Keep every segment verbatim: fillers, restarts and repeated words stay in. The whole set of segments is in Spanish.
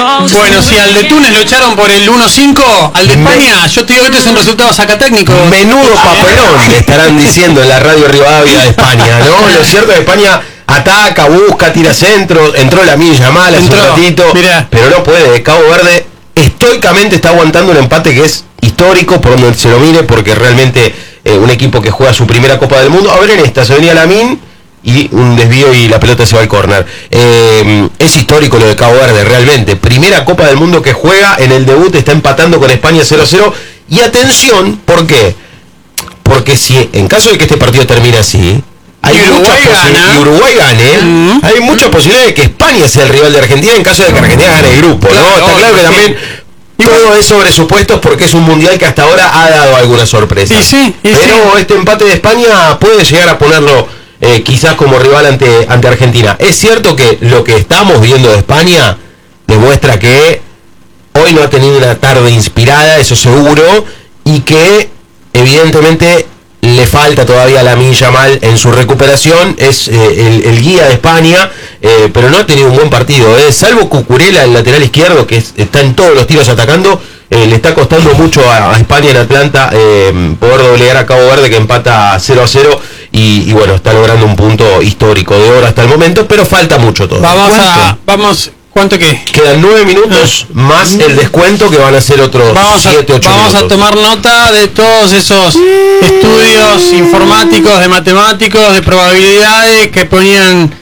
Bueno, si al de Túnez lo echaron por el uno cinco, al de España, yo te digo que este es un resultado sacatécnico. Menudo papelón, le estarán diciendo en la radio Rivadavia de España, ¿no? Lo cierto es que España ataca, busca, tira centro, entró Lamine Yamal hace un ratito, mirá. Pero no puede. Cabo Verde estoicamente está aguantando un empate que es histórico por donde se lo mire, porque realmente eh, un equipo que juega su primera Copa del Mundo, a ver en esta, se venía Lamine y un desvío y la pelota se va al córner. Eh, es histórico lo de Cabo Verde, realmente. Primera Copa del Mundo que juega, en el debut está empatando con España cero a cero. Y atención, ¿por qué? Porque si en caso de que este partido termine así, hay y Uruguay gana, y Uruguay gane, mm-hmm. hay muchas posibilidades de que España sea el rival de Argentina en caso de que Argentina gane el grupo, ¿no? Claro, está claro que sí. También todo es sobre supuestos porque es un mundial que hasta ahora ha dado algunas sorpresas. Y sí, y pero sí. Este empate de España puede llegar a ponerlo eh, quizás como rival ante, ante Argentina. Es cierto que lo que estamos viendo de España demuestra que hoy no ha tenido una tarde inspirada, eso seguro, y que evidentemente le falta todavía a Lamine Yamal en su recuperación, es eh, el, el guía de España, eh, pero no ha tenido un buen partido, eh. Salvo Cucurella, el lateral izquierdo, que es, está en todos los tiros atacando, eh, le está costando mucho a, a España en Atlanta eh, poder doblegar a Cabo Verde, que empata cero a cero, y, y bueno, está logrando un punto histórico de oro hasta el momento, pero falta mucho todo. Vamos a... Vamos... ¿Cuánto qué? Quedan nueve minutos ah. más el descuento, que van a ser otros siete, ocho Vamos minutos. a tomar nota de todos esos estudios informáticos, de matemáticos, de probabilidades que ponían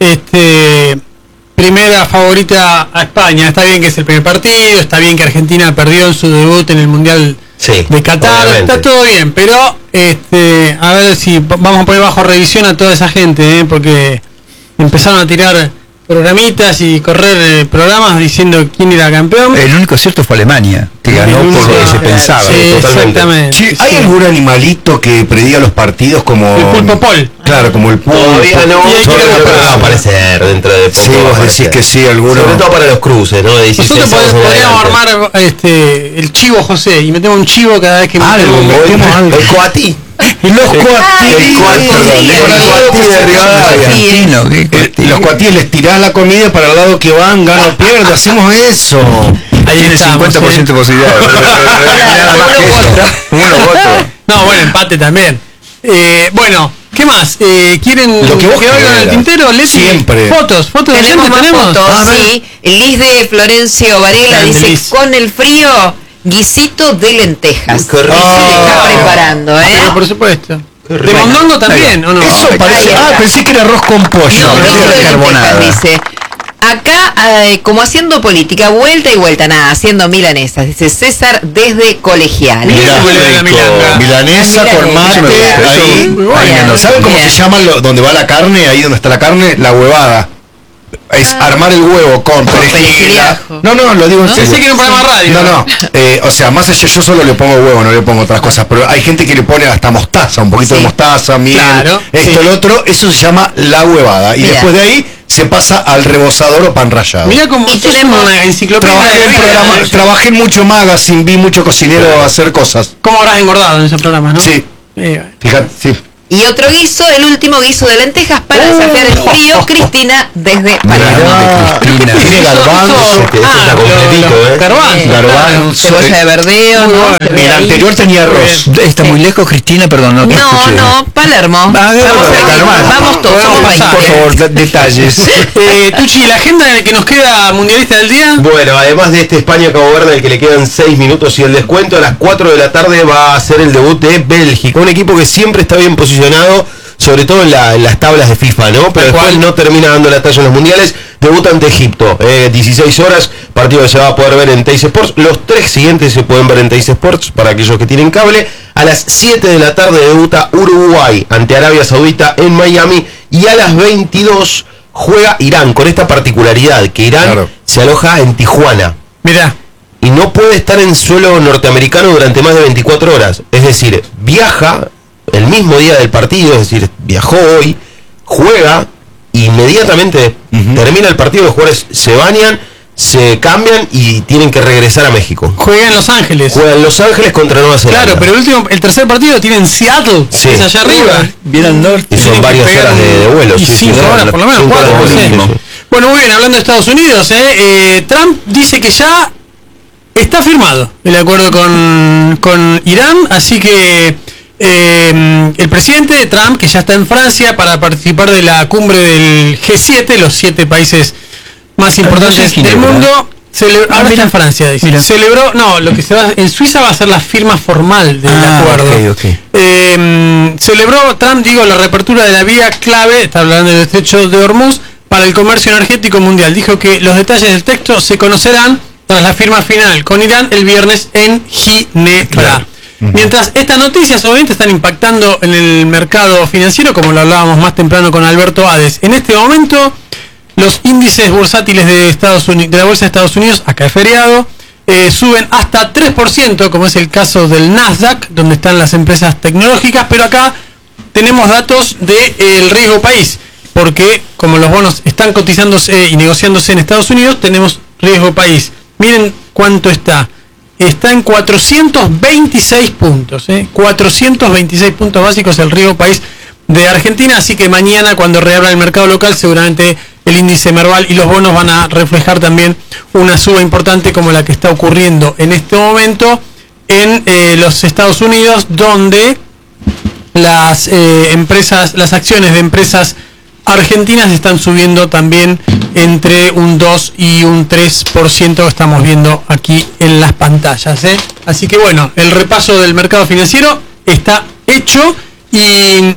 este primera favorita a España. Está bien que es el primer partido, está bien que Argentina perdió en su debut en el Mundial sí, de Qatar, obviamente. Está todo bien, pero este a ver si vamos a poner bajo revisión a toda esa gente, ¿eh? Porque empezaron a tirar programitas y correr eh, programas diciendo quién era campeón. El único cierto fue Alemania, que ganó por lo que se pensaba. Sí, ¿eh? Exactamente. Sí, ¿hay sí. algún animalito que prediga los partidos como el pulpo pol? Claro, como el pulpo. Todavía no, va a aparecer dentro de poco. Sí, vos decís que sí, alguno. Sobre todo para los cruces, ¿no? De nosotros podríamos armar este el chivo José y metemos un chivo cada vez que algo, metemos algo. El coatí. Y los coatíes, los coatíes les tirás la comida para el lado que van, gana o pierde, hacemos eso. Ahí tiene cincuenta por ciento de posibilidades. Nada más que eso. Uno voto. No, bueno, empate también. Eh, bueno, ¿qué más? Eh, ¿Quieren lo que vos que valga en el tintero? Leslie, siempre. Fotos, fotos de tenemos más tenemos. fotos, Ah, sí. El Liz de Florencio Varela dice, Liz. Con el frío, guisito de lentejas. Se está preparando, ¿eh? Pero por supuesto. De mondongo también, ¿o no? Eso parece. Ah, pensé que era arroz con pollo. No, guisito de lentejas, dice. Acá, eh, como haciendo política, vuelta y vuelta, nada, haciendo milanesas, dice César desde Colegial. Mira, milanesa, milanesa con mate, ahí. Bueno, ¿saben cómo se llama lo, donde va la carne? Ahí donde está la carne, la huevada. Es ah. armar el huevo con perejil. No, no, lo digo en serio. Pensé que era un programa radio. No, no. Eh, o sea, más allá, yo solo le pongo huevo, no le pongo otras cosas. Pero hay gente que le pone hasta mostaza, un poquito sí. de mostaza, miel, claro, esto, sí. lo otro. Eso se llama la huevada. Y Mira. después de ahí se pasa al rebozador o pan rallado. Mira cómo y tenemos una enciclopedia. Trabajé, en programa, trabajé en mucho magazine, vi mucho cocinero claro. hacer cosas. ¿Cómo habrás engordado en ese programa, no? Sí. Eh, Fíjate, sí. Y otro guiso, el último guiso de lentejas para oh, desafiar el frío, Cristina desde Palermo. Cristina. Tiene garbanzo, que ah, está completito, ¿eh? Garbanzo. Garbanzo. Cebolla de verdeo, ¿no? El anterior tenía arroz. Está muy lejos, Cristina, perdón. No, no, no, Palermo. Ah, vamos, vamos todos, somos veinte. Por favor, detalles. eh, Tucci, ¿la agenda que nos queda mundialista del día? Bueno, además de este España-Cabo Verde, al que le quedan seis minutos y el descuento, a las cuatro de la tarde va a ser el debut de Bélgica. Un equipo que siempre está bien posicionado, sobre todo en, la, en las tablas de FIFA, ¿no? Pero después ¿Cuál? no termina dando la talla en los mundiales. Debuta ante Egipto, eh, dieciséis horas, partido que se va a poder ver en Teis Sports. Los tres siguientes se pueden ver en Teis Sports para aquellos que tienen cable. A las siete de la tarde debuta Uruguay ante Arabia Saudita en Miami. Y a las veintidós juega Irán, con esta particularidad, que Irán claro. se aloja en Tijuana. Mirá. Y no puede estar en suelo norteamericano durante más de veinticuatro horas. Es decir, viaja el mismo día del partido, es decir, viajó hoy, juega, inmediatamente uh-huh. termina el partido, los jugadores se bañan, se cambian y tienen que regresar a México. Juega en Los Ángeles. Juega en Los Ángeles contra Nueva Zelanda. Claro, pero el último, el tercer partido tiene en Seattle, sí. es allá arriba, bien al norte. Y son varias horas de, de vuelo. Y sí, cinco sí, horas la, por lo menos, cuatro. Horas Sí. sí. Bueno, muy bien, hablando de Estados Unidos, ¿eh? Eh, Trump dice que ya está firmado el acuerdo con, con Irán, así que eh, el presidente de Trump, que ya está en Francia para participar de la cumbre del G siete, los siete países más importantes del mundo, celebra, ahora ah, está en Francia, dice. Mira. Celebró, no, lo que se va, en Suiza va a ser la firma formal del ah, acuerdo. Okay, okay. Eh, celebró Trump, digo, la reapertura de la vía clave, está hablando del estrecho de Hormuz, para el comercio energético mundial. Dijo que los detalles del texto se conocerán tras la firma final con Irán el viernes en Ginebra. Claro. Uh-huh. Mientras estas noticias obviamente están impactando en el mercado financiero, como lo hablábamos más temprano con Alberto Hades. En este momento, los índices bursátiles de Estados Unidos, de la bolsa de Estados Unidos, acá es feriado, eh, suben hasta tres por ciento, como es el caso del Nasdaq, donde están las empresas tecnológicas, pero acá tenemos datos del de, riesgo país, porque como los bonos están cotizándose y negociándose en Estados Unidos, tenemos riesgo país. Miren cuánto está. Está en cuatrocientos veintiséis puntos. ¿eh? cuatrocientos veintiséis puntos básicos el riesgo país de Argentina. Así que mañana, cuando reabra el mercado local, seguramente el índice Merval y los bonos van a reflejar también una suba importante como la que está ocurriendo en este momento en eh, los Estados Unidos, donde las eh, empresas, las acciones de empresas argentinas están subiendo también entre un dos y un tres por ciento que estamos viendo aquí en las pantallas. ¿eh? Así que bueno, el repaso del mercado financiero está hecho y,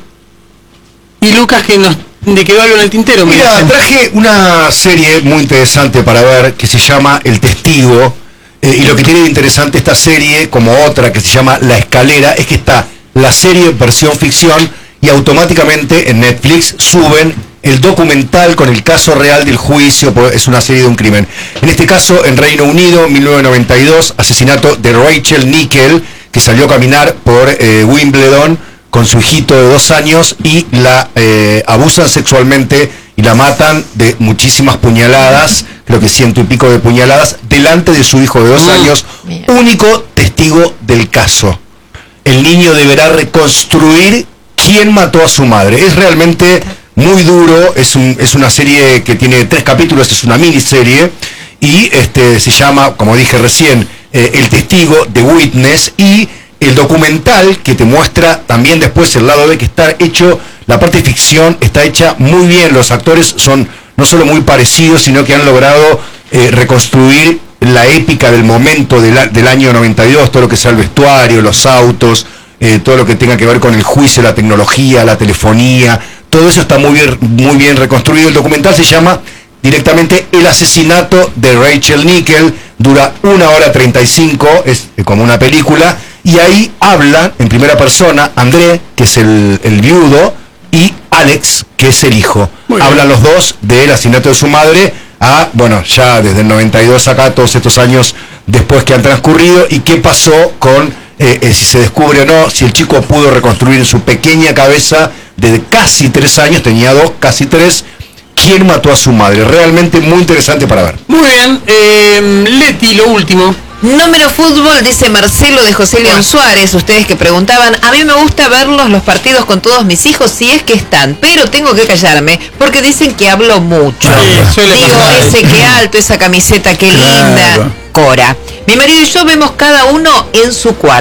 y Lucas, que nos le quedó algo en el tintero. Mira, mira, traje una serie muy interesante para ver que se llama El Testigo, eh, y lo que tiene de interesante esta serie, como otra que se llama La Escalera, es que está la serie versión ficción y automáticamente en Netflix suben el documental con el caso real del juicio, es una serie de un crimen. En este caso, en Reino Unido, mil novecientos noventa y dos, asesinato de Rachel Nickel, que salió a caminar por eh, Wimbledon con su hijito de dos años y la eh, abusan sexualmente y la matan de muchísimas puñaladas, creo que ciento y pico de puñaladas, delante de su hijo de dos años, único testigo del caso. El niño deberá reconstruir quién mató a su madre. Es realmente muy duro, es, un, es una serie que tiene tres capítulos, es una miniserie, y este se llama, como dije recién, eh, El Testigo, The Witness, y el documental que te muestra también después el lado B, que está hecho, la parte de ficción está hecha muy bien, los actores son no solo muy parecidos, sino que han logrado eh, reconstruir la épica del momento de la, del año noventa y dos, todo lo que sea el vestuario, los autos, eh, todo lo que tenga que ver con el juicio, la tecnología, la telefonía, todo eso está muy bien, muy bien reconstruido. El documental se llama directamente El asesinato de Rachel Nickel, dura una hora treinta y cinco, es como una película, y ahí hablan en primera persona André, que es el, el viudo, y Alex, que es el hijo. Hablan los dos del asesinato de su madre, a, bueno, ya desde el noventa y dos acá, todos estos años después que han transcurrido, y qué pasó con, eh, eh, si se descubre o no, si el chico pudo reconstruir en su pequeña cabeza, de casi tres años, tenía dos, casi tres, quién mató a su madre. Realmente muy interesante para ver. Muy bien, eh, Leti, lo último. Número fútbol, dice Marcelo de José León Suárez, ustedes que preguntaban, a mí me gusta verlos los partidos con todos mis hijos si es que están, pero tengo que callarme porque dicen que hablo mucho. Sí, digo, pasar. Ese que alto, esa camiseta que claro. Linda. Cora. Mi marido y yo vemos cada uno en su cuarto.